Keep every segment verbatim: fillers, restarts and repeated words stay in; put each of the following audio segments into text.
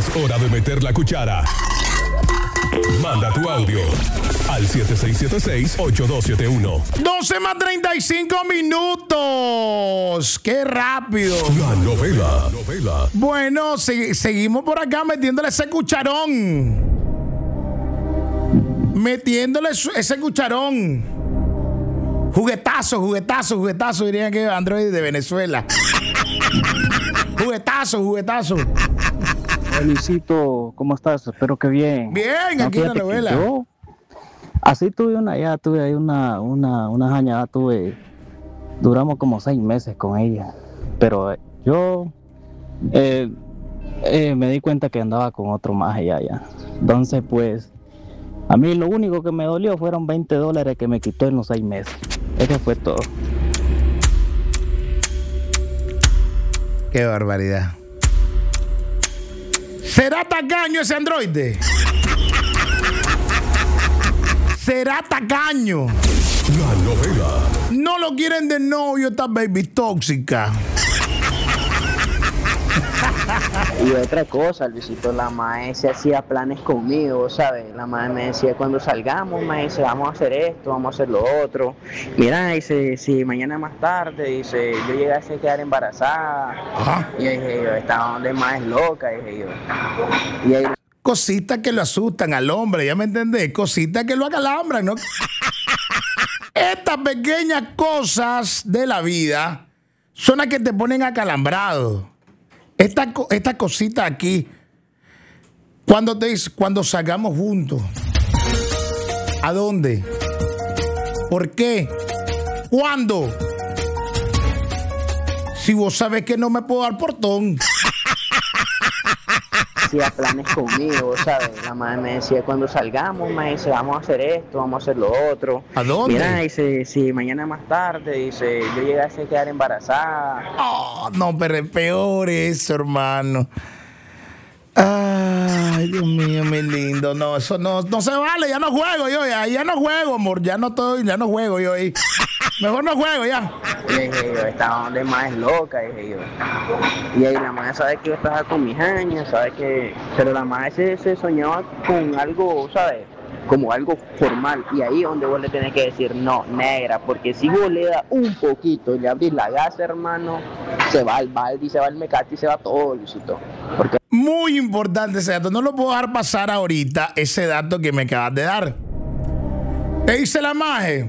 Es hora de meter la cuchara. Manda tu audio al siete seis siete seis, ocho dos siete uno. doce más treinta y cinco minutos. ¡Qué rápido! La novela. novela. Bueno, se- seguimos por acá metiéndole ese cucharón. Metiéndole su- ese cucharón. Juguetazo, juguetazo, juguetazo, dirían que Android de Venezuela. Juguetazo, juguetazo. Hola, Luisito, ¿cómo estás? Espero que bien. Bien, aquí en la fíjate que novela. Yo, así tuve una, ya tuve ahí una, una, una jañada, tuve, duramos como seis meses con ella, pero eh, yo eh, eh, me di cuenta que andaba con otro más allá, ya. Entonces, pues, a mí lo único que me dolió fueron veinte dólares que me quitó en los seis meses. Eso fue todo. Qué barbaridad. ¿Será tacaño ese androide? ¿Será tacaño? La novela. No lo quieren de novio esta baby tóxica. Y otra cosa, Luisito, la mae se hacía planes conmigo, ¿sabes? La mae me decía, cuando salgamos, mae, dice, vamos a hacer esto, vamos a hacer lo otro. Mira, dice, si mañana más tarde, dice, yo llegase a quedar embarazada. Ajá. Y yo dije, yo, esta donde más es loca, dije yo. Y ahí Cositas que lo asustan al hombre, ¿ya me entendés? Cositas que lo acalambran, ¿no? Estas pequeñas cosas de la vida son las que te ponen acalambrado. Esta, co- esta cosita aquí, cuando te dice, cuando salgamos juntos, ¿a dónde? ¿Por qué? ¿Cuándo? Si vos sabes que no me puedo dar portón. hacía planes conmigo, ¿sabes? La madre me decía, cuando salgamos, me dice, vamos a hacer esto, vamos a hacer lo otro. ¿A dónde? Mira, dice, si mañana más tarde, dice, yo llegase a quedar embarazada. Oh, no, pero es peor eso, hermano. Ay, Dios mío, mi lindo. No, eso no, no se vale. Ya no juego yo, ya, ya no juego, amor. Ya no estoy, ya no juego yo ahí. Mejor no juego ya. Y dije yo, esta donde más es loca, dije yo. Y ahí la madre sabe que yo estaba con mis años, sabe que... Pero la madre se, se soñaba con algo, ¿sabes? Como algo formal. Y ahí es donde vos le tenés que decir, no, negra, porque si vos le das un poquito y le abrís la gasa, hermano, se va al balde, se va al mecate y se va todo, Luisito. Porque... Muy importante ese dato. No lo puedo dejar pasar ahorita, ese dato que me acabas de dar. Te dice la maje.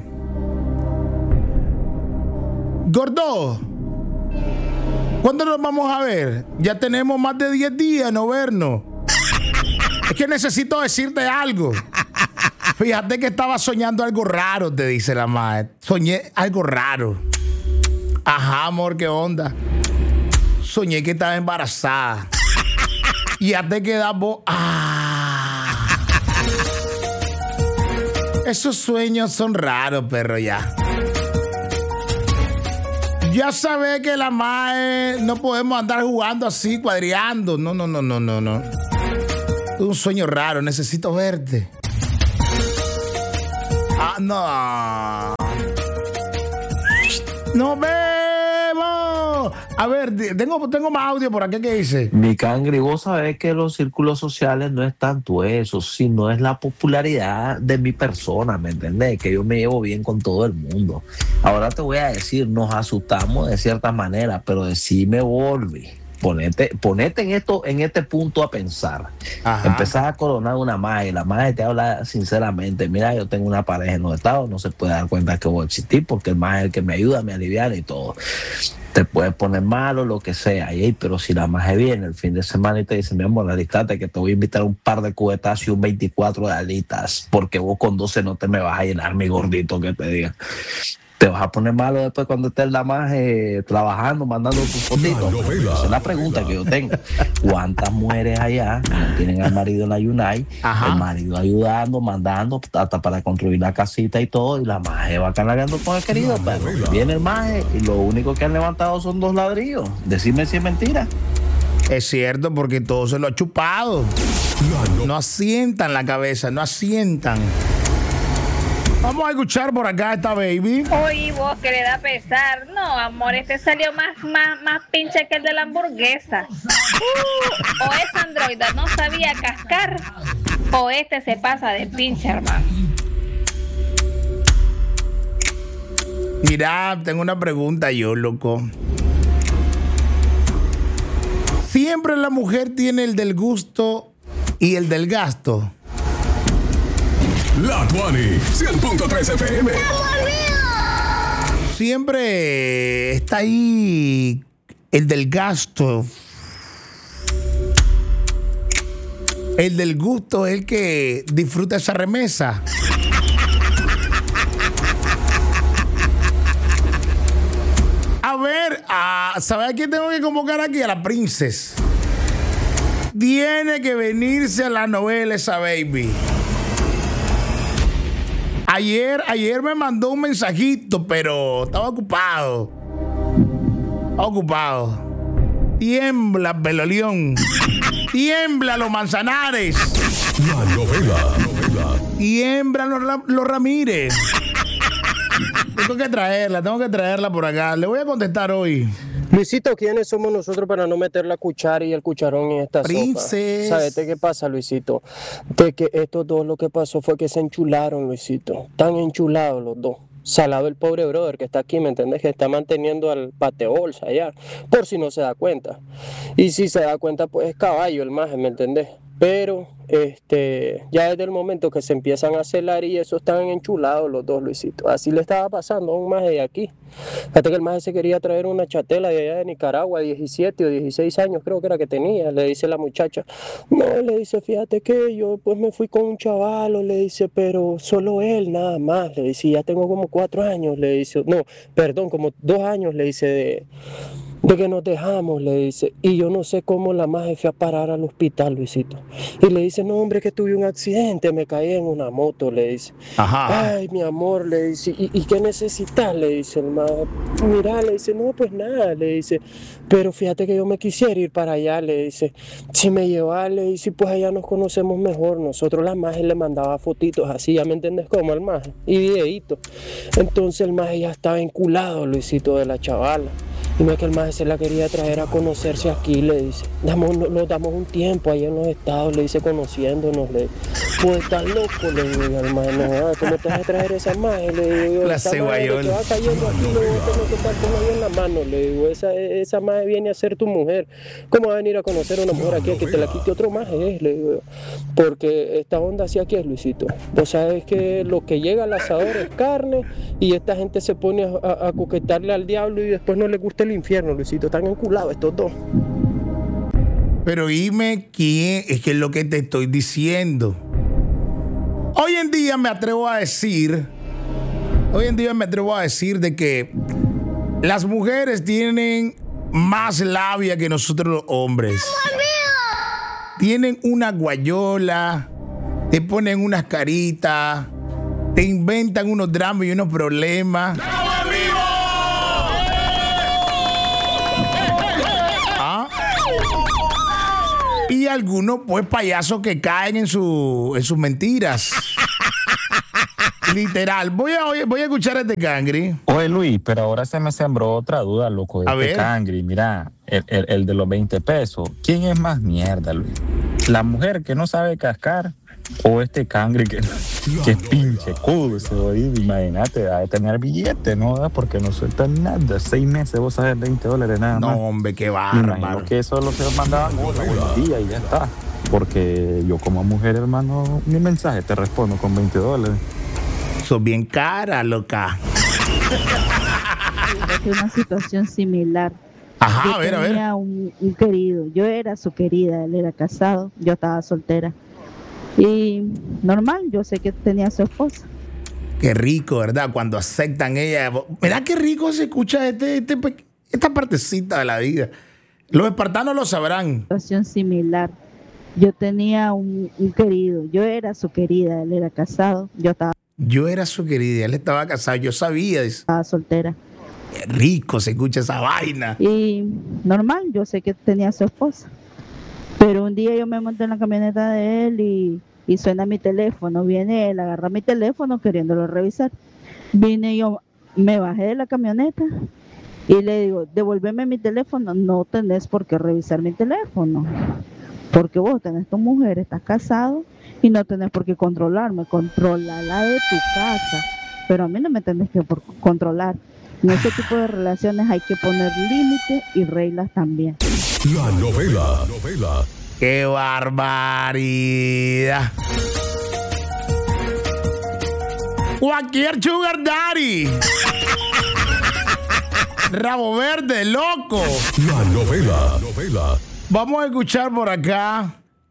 Gordo, ¿cuándo nos vamos a ver? Ya tenemos más de diez días no vernos. Es que necesito decirte algo. Fíjate que estaba soñando algo raro, te dice la maje. Soñé algo raro. Ajá, amor, ¿qué onda? Soñé que estaba embarazada. Y ya te quedas vos. Ah. Esos sueños son raros, perro, ya. Ya sabes que la mae no podemos andar jugando así, cuadreando. No, no, no, no, no, no. Es un sueño raro, necesito verte. Ah, no. Nos vemos. A ver, tengo, tengo más audio por aquí que dice. Mi cangre, vos sabés que los círculos sociales no es tanto eso, sino es la popularidad de mi persona, ¿me entendés? Que yo me llevo bien con todo el mundo. Ahora te voy a decir, nos asustamos de cierta manera, pero decime, Volvi, ponete, ponete en esto, en este punto a pensar. Ajá. Empezás a coronar una madre, la madre te habla sinceramente, mira, yo tengo una pareja en los estados, no se puede dar cuenta que voy a existir porque el más es el que me ayuda, me alivia y todo. Te puedes poner malo, lo que sea, y, pero si la maje viene el fin de semana y te dice, mi amor, alistate que te voy a invitar un par de cubetazos y un veinticuatro de alitas, porque vos con doce no te me vas a llenar, mi gordito, que te diga. Te vas a poner malo después cuando estés la maje trabajando, mandando tus fotitos. No, no, no, Esa es la pregunta que yo tengo. ¿Cuántas mujeres allá no tienen al marido en la Yunay? Ajá. El marido ayudando, mandando, hasta para construir la casita y todo, y la maje va canaleando con el querido, pero viene el maje y lo único que han levantado son dos ladrillos. Decime si es mentira. Es cierto, porque todo se lo ha chupado. No asientan la cabeza, no asientan. Vamos a escuchar por acá a esta baby. Oye, vos que le da pesar. No, amor, este salió más, más, más pinche que el de la hamburguesa. Uh, o esa androida no sabía cascar, o este se pasa de pinche, hermano. Mira, tengo una pregunta yo, loco. Siempre la mujer tiene el del gusto y el del gasto. La Tuani, cien punto tres F M. Siempre está ahí el del gasto. El del gusto es el que disfruta esa remesa. A ver, a, ¿sabes a quién tengo que convocar aquí? A la princesa. Tiene que venirse a la novela esa baby. Ayer, ayer me mandó un mensajito, pero estaba ocupado. Estaba ocupado. Tiembla, Pelolión. Tiembla, los Manzanares. La novela. Tiembla, los, los Ramírez. Tengo que traerla, tengo que traerla por acá. Le voy a contestar hoy. Luisito, ¿quiénes somos nosotros para no meter la cuchara y el cucharón en esta Princes. sopa? ¿Sabes qué pasa, Luisito? De que estos dos lo que pasó fue que se enchularon, Luisito. Están enchulados los dos. Salado el pobre brother que está aquí, ¿me entendés? Que está manteniendo al patebolsa allá, por si no se da cuenta. Y si se da cuenta, pues es caballo el maje, ¿me entendés? Pero este, ya desde el momento que se empiezan a celar y eso, están enchulados los dos, Luisito. Así le estaba pasando a un maje de aquí. Fíjate que el maje se quería traer una chatela de allá de Nicaragua, diecisiete o dieciséis años creo que era que tenía. Le dice la muchacha, no, le dice, fíjate que yo pues me fui con un chavalo, le dice, pero solo él nada más. Le dice, ya tengo como cuatro años, le dice, no, perdón, como dos años, le dice, de... de que nos dejamos, le dice, y yo no sé cómo la maje fue a parar al hospital, Luisito. Y le dice, no, hombre, que tuve un accidente, me caí en una moto, le dice. Ajá. Ay, mi amor, le dice, ¿y, y qué necesitas? Le dice el maje. Mira, le dice, no, pues nada, le dice, pero fíjate que yo me quisiera ir para allá, le dice. Si me llevas, le dice, pues allá nos conocemos mejor. Nosotros la maje le mandaba fotitos así, ya me entiendes cómo, el maje, y videitos. Entonces el maje ya estaba enculado, Luisito, de la chavala. Y no es que el maje se la quería traer a conocerse aquí, le dice. Damos, nos damos un tiempo ahí en los estados, le dice, conociéndonos, le dice. Pues estás loco, le digo al maje, no, ¿cómo te vas a traer esa maje? Le digo, La esa maje ceguayón. que va cayendo aquí, le digo, tengo que estar con ella en la mano, le digo, esa, esa maje viene a ser tu mujer. ¿Cómo va a venir a conocer a una mujer aquí a que te la quite otro maje? Es, le digo, porque esta onda así aquí es, Luisito. Vos sabes que lo que llega al asador es carne y esta gente se pone a, a, a coquetarle al diablo y después no le gusta el infierno, Luisito. Están enculados estos dos. Pero dime quién es que es lo que te estoy diciendo. Hoy en día me atrevo a decir, hoy en día me atrevo a decir de que las mujeres tienen más labia que nosotros los hombres. Tienen una guayola, te ponen unas caritas, te inventan unos dramas y unos problemas. Y algunos, pues, payasos que caen en, su, en sus mentiras. Literal. Voy a, voy a escuchar a este cangri. Oye, Luis, pero ahora se me sembró otra duda, loco. De A este ver. cangri, mira, el, el, el de los veinte pesos. ¿Quién es más mierda, Luis? ¿La mujer que no sabe cascar o este cangri que, que es pinche culo? Ese oído, imagínate, ha de tener billete, ¿no? Porque no suelta nada. Seis meses, vos sabes, veinte dólares nada No, más. hombre, qué Me imagino bárbaro. que eso lo se mandaban hola, buenos días y ya está. Porque yo como mujer, hermano, mi mensaje te respondo con veinte dólares. Sos bien cara, loca. Es una situación similar. Ajá, Yo a ver, a ver. tenía un, un querido, yo era su querida, él era casado, yo estaba soltera. Y normal, yo sé que tenía su esposa. Qué rico, ¿verdad? Cuando aceptan ella. Mira qué rico se escucha este, este, pe- esta partecita de la vida. Los espartanos lo sabrán. Situación similar. Yo tenía un, un querido, yo era su querida, él era casado, yo estaba Yo era su querida, él estaba casado, yo sabía. Dice, soltera. qué rico se escucha esa vaina. Y normal, yo sé que tenía su esposa. Pero un día yo me monté en la camioneta de él y y suena mi teléfono. Viene él, agarra mi teléfono queriéndolo revisar. Vine yo, me bajé de la camioneta y le digo, devuélveme mi teléfono. No tenés por qué revisar mi teléfono, porque vos tenés tu mujer, estás casado y no tenés por qué controlarme. Controla la de tu casa, pero a mí no me tenés que por controlar. En ese tipo de relaciones hay que poner límites y reglas también. La novela. novela. ¡Qué barbaridad! Cualquier sugar daddy. Rabo verde, loco. La novela. novela. Vamos a escuchar por acá.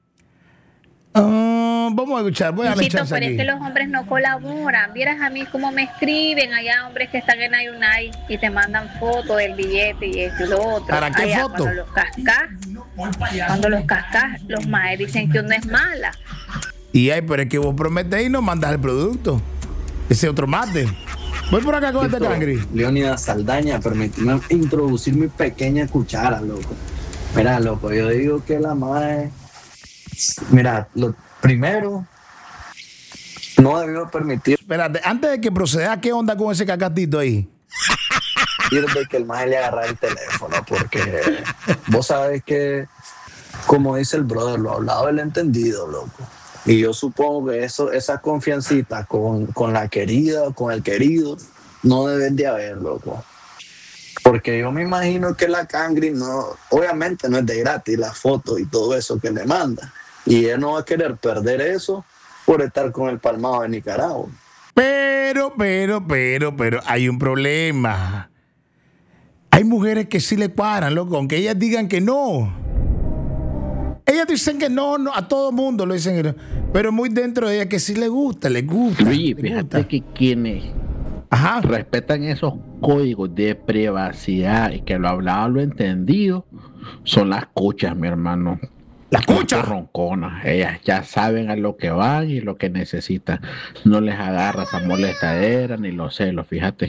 Uh, vamos a escuchar. Voy a Luisito, echarse pero aquí. es que los hombres no colaboran. Vieras a mí cómo me escriben allá hombres que están en Ayunay y te mandan fotos del billete y esto y lo otro. ¿Para qué allá, foto? Cuando los cascas, cuando los cascas, los maes dicen que uno es mala. Y ay, pero es que vos prometés y no mandas el producto. Ese otro mate. Voy por acá con este cangri. Leónidas Saldaña, permíteme introducir mi pequeña cuchara, loco. Mira, loco, yo digo que la madre... Mira, lo primero, no debió permitir... Espérate, antes de que proceda, ¿qué onda con ese cacatito ahí? de que el maje le agarra el teléfono, porque vos sabes que, como dice el brother, lo hablado el entendido, loco. Y yo supongo que eso, esa confiancita con, con la querida, con el querido, no deben de haber, loco. Porque yo me imagino que la cangri no, obviamente no es de gratis la foto y todo eso que le manda. Y él no va a querer perder eso por estar con el palmado de Nicaragua. Pero, pero, pero, pero, hay un problema. Hay mujeres que sí le cuadran, loco, aunque ellas digan que no. Ellas dicen que no, no, a todo mundo lo dicen que no. Pero muy dentro de ellas que sí le gusta, le gusta. Oye, le fíjate gusta. que quienes Ajá. respetan esos códigos de privacidad y que lo hablado, lo entendido, son las cuchas, mi hermano. Las cuchas. Ronconas. Ellas ya saben a lo que van y lo que necesitan. No les agarra esa molestadera ni los celos, fíjate.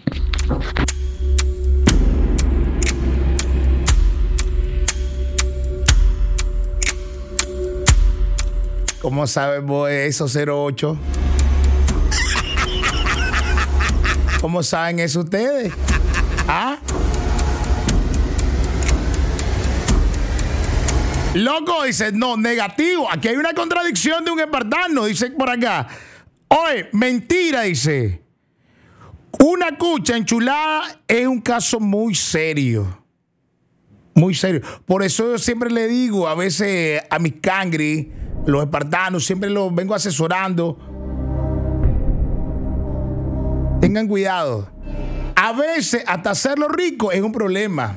¿Cómo sabes vos eso, cero ocho? ¿Cómo saben eso ustedes? ¿Ah? Loco, dice, no, negativo. Aquí hay una contradicción de un espartano, dice por acá. Oye, mentira, dice. Una cucha enchulada es un caso muy serio. Muy serio. Por eso yo siempre le digo a veces a mis cangri, los espartanos, siempre los vengo asesorando. Tengan cuidado. A veces hasta hacerlo rico es un problema.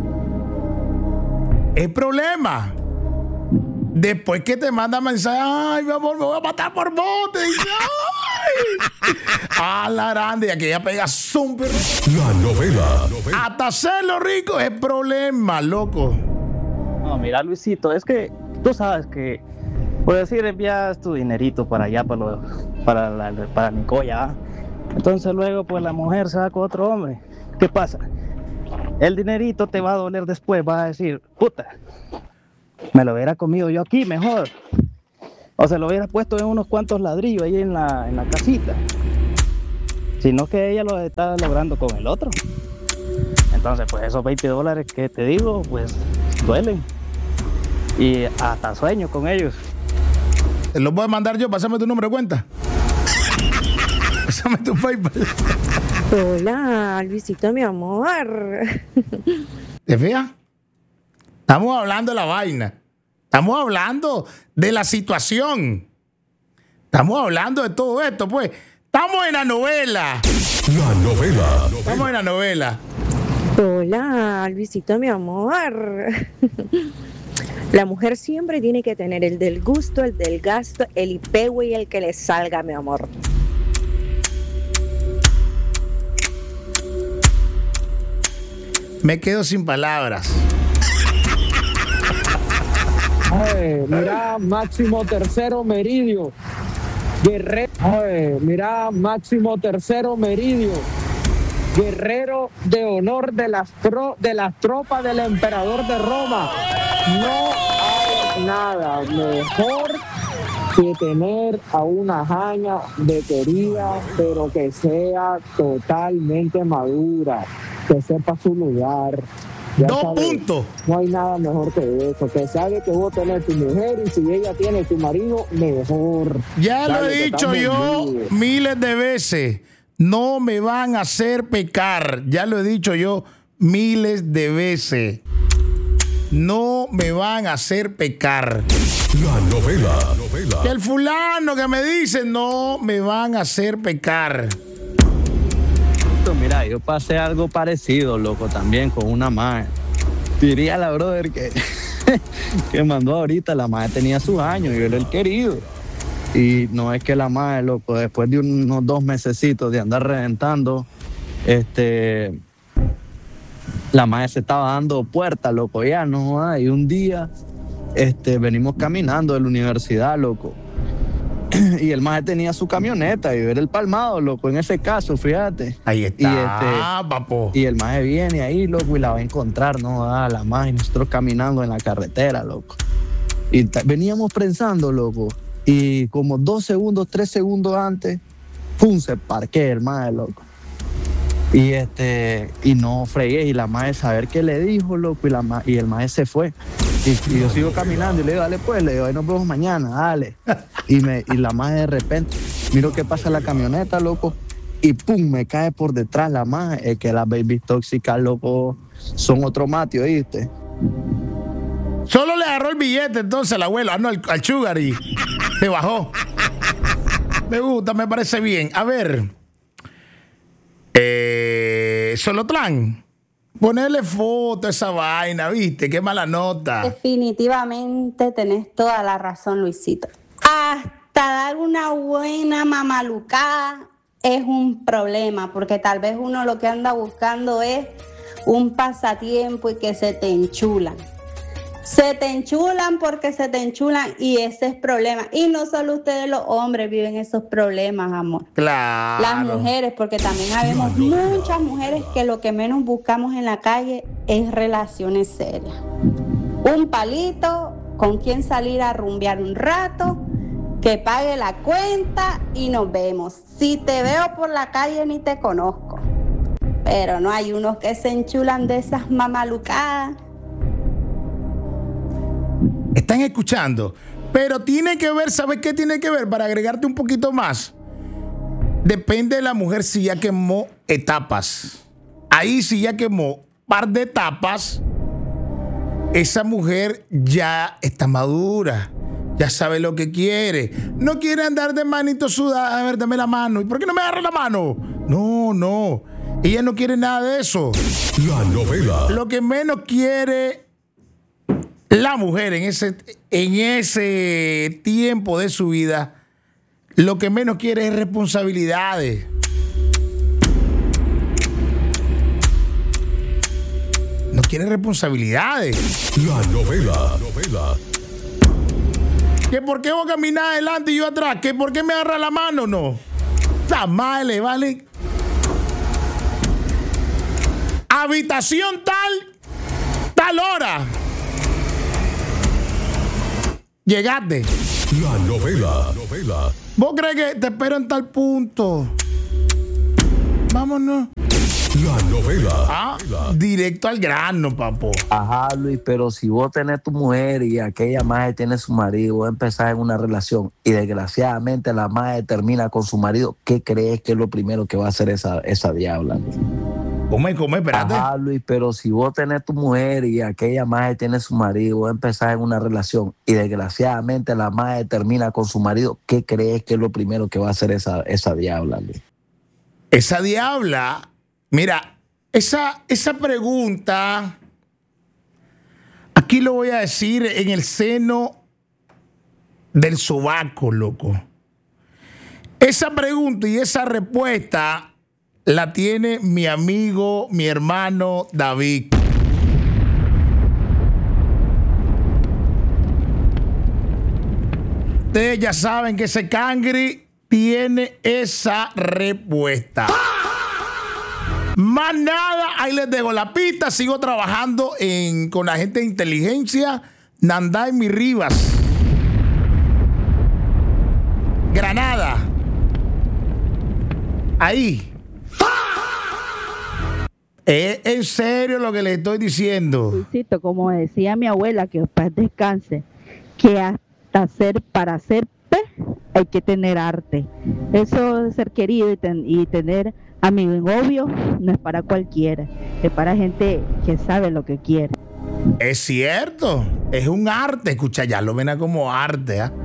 Es problema. Después que te manda mensaje, ay, mi amor, me voy a matar por vos. Te dice, ay. A la grande, y aquella pega zoom. Pero... La novela. novela. Hasta hacerlo rico es problema, loco. No, mira, Luisito, es que tú sabes que, por decir, envías tu dinerito para allá, para, lo, para, la, para Nicoya, ¿ah? Entonces luego, pues la mujer se va con otro hombre. ¿Qué pasa? El dinerito te va a doler después, vas a decir, puta, me lo hubiera comido yo aquí mejor. O se lo hubiera puesto en unos cuantos ladrillos ahí en la, en la casita. Sino que ella lo está logrando con el otro. Entonces, pues esos veinte dólares que te digo, pues duelen. Y hasta sueño con ellos. Te lo voy a mandar yo, pásame tu número de cuenta. Pásame tu PayPal. Hola, Luisito, mi amor. ¿Te fijas? Estamos hablando de la vaina. Estamos hablando de la situación. Estamos hablando de todo esto, pues. Estamos en la novela. La novela. Estamos en la novela. Hola, Luisito, mi amor. La mujer siempre tiene que tener el del gusto, el del gasto, el ipegüe y el que le salga, mi amor. Me quedo sin palabras. Oye, mira, Máximo Tercero Meridio. Guerrero. Oye, mira, Máximo Tercero Meridio. Guerrero de honor de las, tro- de las tropas del emperador de Roma. No hay nada mejor que tener a una jaña de querida, pero que sea totalmente madura, que sepa su lugar. Ya Dos sabes, puntos. No hay nada mejor que eso, que sabe que vos tenés tu mujer y si ella tiene tu marido, mejor. Ya lo Dale, he que dicho estamos yo vivos. miles de veces. No me van a hacer pecar. Ya lo he dicho yo miles de veces. No me van a hacer pecar. La novela. novela. Que el fulano que me dice no me van a hacer pecar. Mira, yo pasé algo parecido, loco, también con una madre. Diría la brother que, que mandó ahorita, la madre tenía sus años y yo era el querido. Y no es que la madre, loco, después de unos dos mesecitos de andar reventando, este, la madre se estaba dando puerta, loco, ya no hay. Y un día, este, venimos caminando de la universidad, loco. Y el maje tenía su camioneta y yo era el palmado, loco, en ese caso, fíjate. Ahí está, y este, papo. Y el maje viene ahí, loco, y la va a encontrar, ¿no? Ah, la maje, nosotros caminando en la carretera, loco. Y t- veníamos pensando, loco, y como dos segundos, tres segundos antes, pum, se parqué el maje, loco. Y este, y no fregué, y la maje saber qué le dijo, loco, y, la ma- y el maje se fue. Y, y yo sigo caminando y le digo, dale pues, le digo, ahí nos vemos mañana, dale. Y, me, y la maje de repente, miro que pasa la camioneta, loco, y pum, me cae por detrás la maje. Es que las baby tóxicas, loco, son otro mate, ¿oíste? Solo le agarró el billete entonces al abuelo, ah, no, al, al sugar y se bajó. Me gusta, me parece bien. A ver, eh, Solotlán, ponerle foto a esa vaina, ¿viste? Qué mala nota. Definitivamente tenés toda la razón, Luisito. Hasta dar una buena mamalucada es un problema, porque tal vez uno lo que anda buscando es un pasatiempo y que se te enchulan. Se te enchulan porque se te enchulan y ese es problema. Y no solo ustedes los hombres viven esos problemas, amor. Claro. Las mujeres, porque también habemos muchas mujeres que lo que menos buscamos en la calle es relaciones serias. Un palito, con quien salir a rumbear un rato, que pague la cuenta y nos vemos. Si te veo por la calle ni te conozco. Pero no hay unos que se enchulan de esas mamalucadas. Están escuchando, pero tiene que ver, ¿sabes qué tiene que ver? Para agregarte un poquito más, depende de la mujer si ya quemó etapas. Ahí si ya quemó par de etapas, esa mujer ya está madura, ya sabe lo que quiere. No quiere andar de manito sudada, a ver, dame la mano. ¿Y por qué no me agarra la mano? No, no, ella no quiere nada de eso. La novela. Lo que menos quiere la mujer en ese, en ese tiempo de su vida, lo que menos quiere es responsabilidades. No quiere responsabilidades. La novela. La novela. ¿Que por qué vos caminás adelante y yo atrás? ¿Que por qué me agarra la mano? No. Está mal, le vale. Habitación tal, tal hora. Llegaste. La novela. novela. ¿Vos crees que te espero en tal punto? Vámonos. La novela. Ah, directo al grano, papo. Ajá, Luis, pero si vos tenés tu mujer y aquella madre tiene su marido, vos empezás en una relación y desgraciadamente la madre termina con su marido, ¿qué crees que es lo primero que va a hacer esa, esa diabla? Come, come, espérate. Ajá, Luis, pero si vos tenés tu mujer y aquella madre tiene su marido, vos empezás en una relación y desgraciadamente la madre termina con su marido, ¿qué crees que es lo primero que va a hacer esa, esa diabla, Luis? Esa diabla, mira, esa, esa pregunta, aquí lo voy a decir en el seno del sobaco, loco. Esa pregunta y esa respuesta la tiene mi amigo, mi hermano David. Ustedes ya saben que ese cangri tiene esa respuesta. Más nada, ahí les dejo la pista. Sigo trabajando en, con la gente de inteligencia, Nanday Mi Rivas. Granada. Ahí. Es en serio lo que le estoy diciendo. Luisito, como decía mi abuela, que paz descanse, que hasta ser, para ser pez hay que tener arte. Eso de ser querido y, ten, y tener amigos obvio no es para cualquiera, es para gente que sabe lo que quiere. Es cierto, es un arte. Escucha, ya lo ven como arte, ¿eh?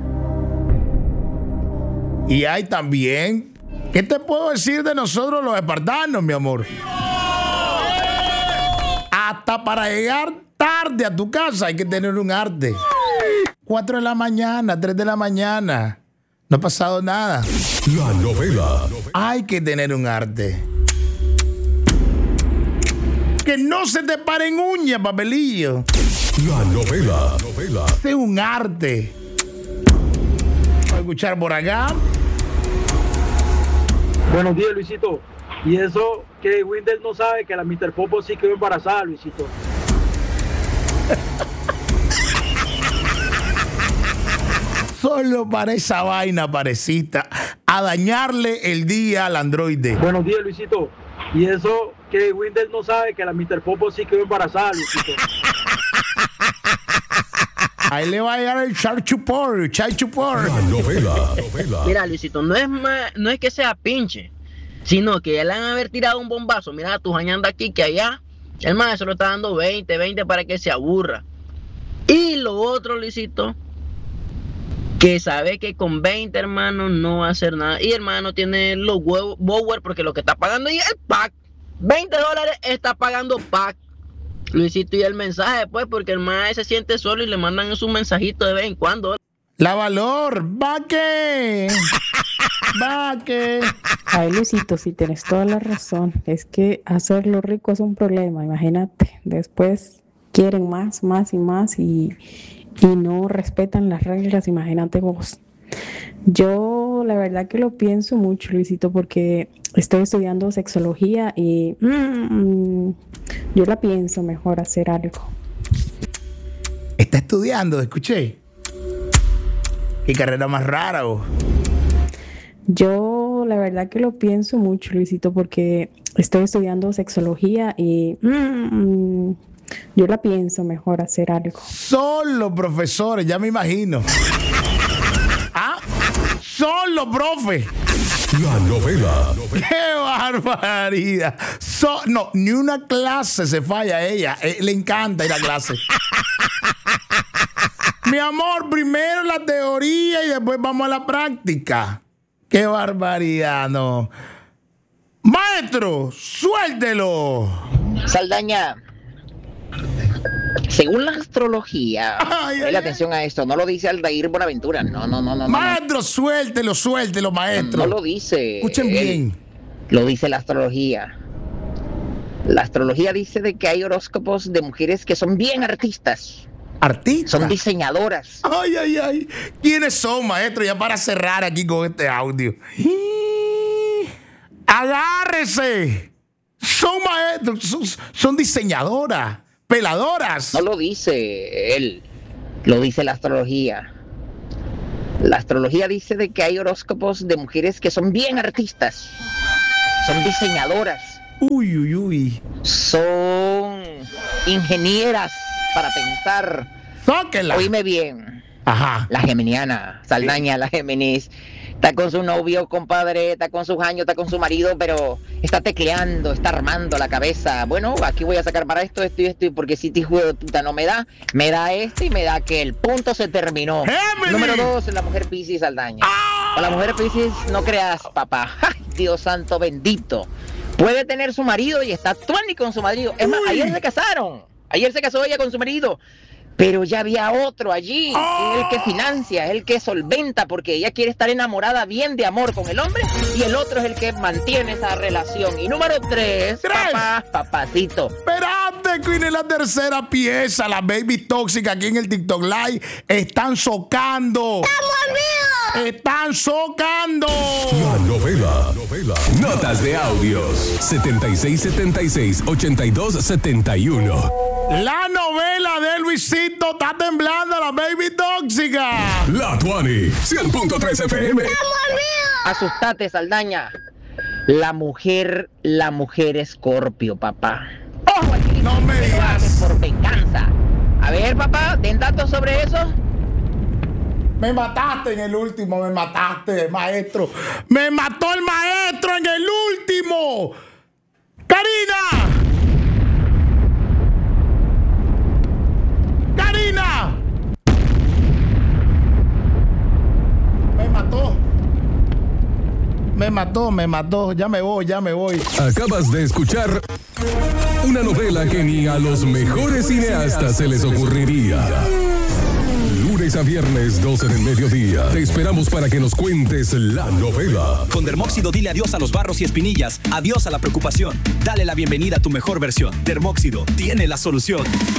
Y hay también, ¿qué te puedo decir de nosotros los espartanos, mi amor? Hasta para llegar tarde a tu casa hay que tener un arte. Cuatro de la mañana, tres de la mañana, no ha pasado nada. La novela. Hay que tener un arte. Que no se te paren uñas, papelillo. La novela. Es un arte. Voy a escuchar por acá. Buenos días, Luisito. Y eso que Windel no sabe que la mister Popo sí quedó embarazada, Luisito. Solo para esa vaina parecita a dañarle el día al androide. Buenos días, Luisito. Y eso que Windel no sabe que la mister Popo sí quedó embarazada, Luisito. Ahí le va a llegar el charchupor, charchupor. La novela. Mira, Luisito, no es más, no es que sea pinche, sino que ya le han haber tirado un bombazo. Mira, tú jañando aquí que allá. El maestro le está dando veinte, veinte para que se aburra. Y lo otro, Luisito, que sabe que con veinte, hermano, no va a hacer nada. Y hermano tiene los huevos, Bower, porque lo que está pagando es el pack. veinte dólares está pagando pack. Luisito, y el mensaje, pues, porque el maestro se siente solo y le mandan su mensajito de vez en cuando. La valor, vaque. Vaque. Ay, Luisito, sí tienes toda la razón. Es que hacerlo rico es un problema, imagínate. Después quieren más, más y más y, y no respetan las reglas, imagínate vos. Yo la verdad que lo pienso mucho, Luisito, porque estoy estudiando sexología y mmm, yo la pienso mejor hacer algo. Está estudiando, escuché. Qué carrera más rara, vos. Yo la verdad que lo pienso mucho, Luisito, porque estoy estudiando sexología y mmm, yo la pienso mejor hacer algo. Son los profesores, ya me imagino. ¿Ah? Son los profes. La novela. ¡Qué barbaridad! So, no, ni una clase se falla a ella. Eh, le encanta ir a clase. Mi amor, primero la teoría y después vamos a la práctica. ¡Qué barbaridad, no! Maestro, suéltelo. Saldaña, según la astrología, ponle atención a esto, no lo dice Aldair Bonaventura, no, no, no, no. Maestro, no. suéltelo, suéltelo, maestro. No, no lo dice. Escuchen él, bien. Lo dice la astrología. La astrología dice de que hay horóscopos de mujeres que son bien artistas. ¿Artistas? Son diseñadoras. Ay, ay, ay. ¿Quiénes son, maestro? Ya para cerrar aquí con este audio. Agárrese. Son maestros, son, son diseñadoras, peladoras. No lo dice él, lo dice la astrología. La astrología dice de que hay horóscopos de mujeres que son bien artistas. Son diseñadoras. Uy, uy, uy. Son ingenieras para pensar. Sáquela. Oíme bien. Ajá. La geminiana, Saldaña, la Géminis. Está con su novio, compadre, está con sus años, está con su marido, pero está tecleando, está armando la cabeza. Bueno, aquí voy a sacar para esto, esto y esto, porque si te hijo de puta no me da, me da este y me da aquel. Punto, se terminó. ¡Géminis! Número dos, la mujer Piscis, Saldaña. ¡Ah! Con la mujer Piscis no creas, papá. ¡Ay, Dios santo bendito! Puede tener su marido y está tuani con su marido. Es más, Uy. ayer se casaron. Ayer se casó ella con su marido. Pero ya había otro allí, ¡Oh! el que financia, el que solventa, porque ella quiere estar enamorada bien de amor con el hombre, y el otro es el que mantiene esa relación. Y número tres, ¿Tres? papá, papacito. Espérate, Queen, en la tercera pieza, las baby tóxicas aquí en el TikTok Live están socando. ¡Estamos amigos! ¡Están socando! La novela. Notas de audios. setenta y seis setenta y seis, ochenta y dos setenta y uno. La novela de Luisito está temblando, la baby tóxica. música. La Tuani, cien punto tres F M. Asustate, Saldaña. La mujer, la mujer Escorpio, papá. ¡Ojo! No me digas. Por venganza. A ver, papá, ¿den datos sobre eso? Me mataste en el último, me mataste, maestro. Me mató el maestro en el último. ¡Karina! ¡Karina! Me mató. Me mató, me mató. Ya me voy, ya me voy. Acabas de escuchar una novela que ni a los mejores cineastas se les ocurriría. Lunes a viernes, doce del mediodía. Te esperamos para que nos cuentes la novela. Con Dermóxido dile adiós a los barros y espinillas, adiós a la preocupación. Dale la bienvenida a tu mejor versión. Dermóxido tiene la solución.